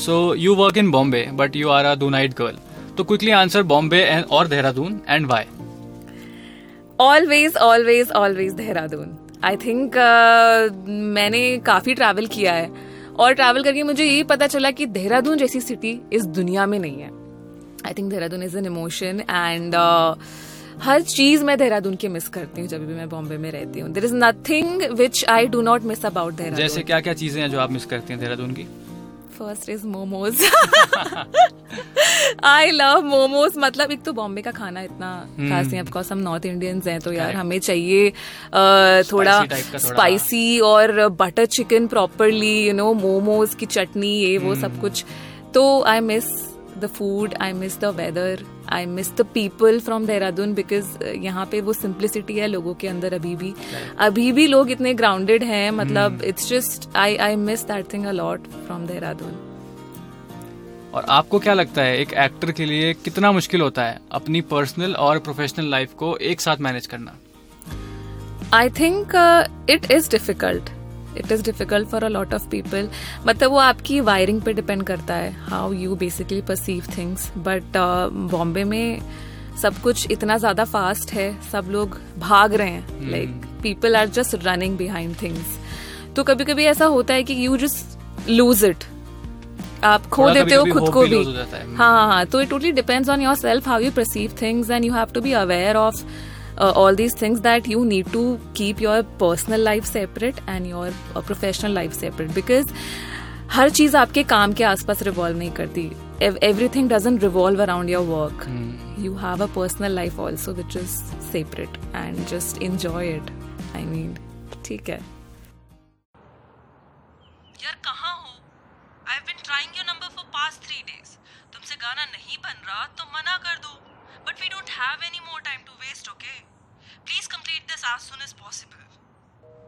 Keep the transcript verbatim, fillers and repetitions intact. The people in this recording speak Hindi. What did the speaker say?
So you work in Bombay, but you are a Dunite girl. So quickly answer Bombay and or Dehradun and why. Always, always, always Dehradun. I think uh, मैंने काफ़ी ट्रैवल किया है और ट्रैवल करके मुझे यही पता चला कि देहरादून जैसी सिटी इस दुनिया में नहीं है. I think Dehradun is an emotion and हर चीज़ मैं देहरादून की मिस करती हूँ जब भी मैं बॉम्बे में रहती हूँ. There is nothing which I do not miss about Dehradun. जैसे क्या क्या चीज़ें हैं जो आप मिस करती हैं देहरादून की? First is momos. I love momos. मतलब एक तो बॉम्बे का खाना इतना खास नहीं, ऑफ कोर्स हम नॉर्थ इंडियंस हैं तो यार हमें चाहिए uh, थोड़ा स्पाइसी और butter chicken properly, you know, momos की चटनी, ये वो सब कुछ. तो I miss the food, I miss the weather, I miss the people from Dehradun because यहाँ पे वो सिंप्लिसिटी है लोगों के अंदर अभी भी. अभी भी लोग इतने ग्राउंडेड हैं. मतलब it's just I I miss that thing a lot from Dehradun. और आपको क्या लगता है एक एक्टर के लिए कितना मुश्किल होता है अपनी पर्सनल और प्रोफेशनल लाइफ को एक साथ मैनेज करना? I think it is difficult. It is difficult for a lot of people. मतलब वो आपकी वायरिंग पे डिपेंड करता है, how you basically perceive things. But Bombay में सब कुछ इतना ज़्यादा फास्ट है, सब लोग भाग रहे हैं, like people are just running behind things. तो कभी कभी ऐसा होता है कि यू जस्ट लूज इट, आप खो देते हो खुद को भी. हाँ हाँ हाँ. तो it totally depends on your self how you perceive things and you have to be aware of Uh, all these things that you need to keep your personal life separate and your uh, professional life separate because हर चीज आपके काम के आसपास रिवॉल्व नहीं करती. Everything doesn't revolve around your work. Hmm. You have a personal life also which is separate and just enjoy it. I mean, ठीक है. यार कहाँ हो? I've been trying your number for past three days. तुमसे गाना नहीं बन रहा तो मना कर दो. But we don't have any more time to waste, okay? Please complete this as soon as possible.